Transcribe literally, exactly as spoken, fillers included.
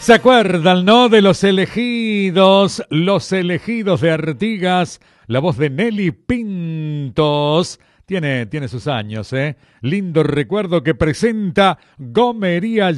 ¿Se acuerdan, no? De Los Elegidos, Los Elegidos de Artigas, la voz de Nelly Pintos. Tiene, tiene sus años, ¿eh? Lindo recuerdo que presenta Gomería